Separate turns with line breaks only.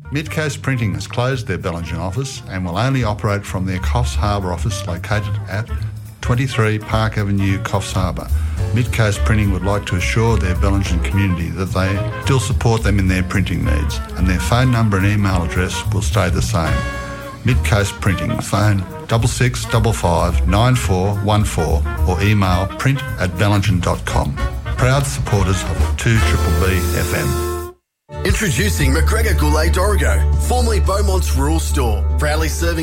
Midcoast Printing has closed their Bellingen office and will only operate from their Coffs Harbour office located at 23 Park Avenue, Coffs Harbour. Midcoast Printing would like to assure their Bellingen community that they still support them in their printing needs, and their phone number and email address will stay the same. Midcoast Printing, phone 6655 9414 or email print@bellingen.com. Proud supporters of 2BBB FM.
Introducing McGregor Goulet Dorigo, formerly Beaumont's Rural Store, proudly serving